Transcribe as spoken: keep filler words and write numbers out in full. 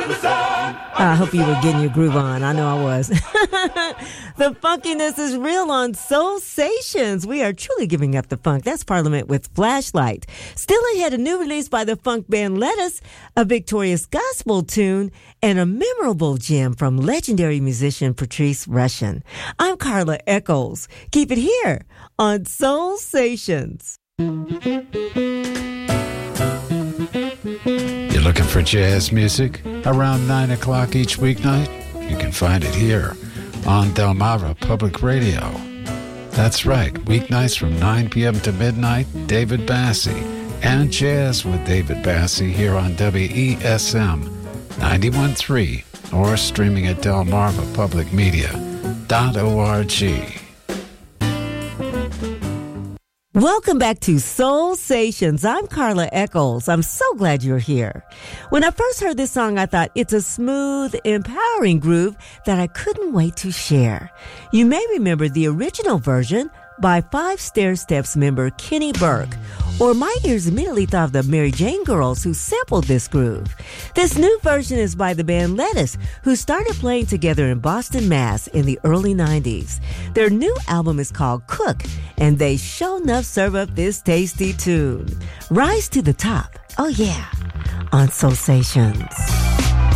I hope you were getting your groove on. I know I was. The funkiness is real on Soulsations. We are truly giving up the funk. That's Parliament with Flashlight. Still ahead, a new release by the funk band Lettuce, a victorious gospel tune, and a memorable gem from legendary musician Patrice Rushen. I'm Carla Echols. Keep it here on Soulsations. You're looking for jazz music around nine o'clock each weeknight? You can find it here on Delmarva Public Radio. That's right, weeknights from nine p.m. to midnight, David Bassie and Jazz with David Bassie here on W E S M ninety-one point three or streaming at delmarva public media dot org. Welcome back to Soulsations. I'm Carla Echols. I'm so glad you're here. When I first heard this song, I thought it's a smooth, empowering groove that I couldn't wait to share. You may remember the original version by Five Stair Steps member Kenny Burke, or my ears immediately thought of the Mary Jane Girls who sampled this groove. This new version is by the band Lettuce, who started playing together in Boston, Mass in the early nineties. Their new album is called Cook, and they sure enough serve up this tasty tune. Rise to the top, oh yeah, on Soulsations.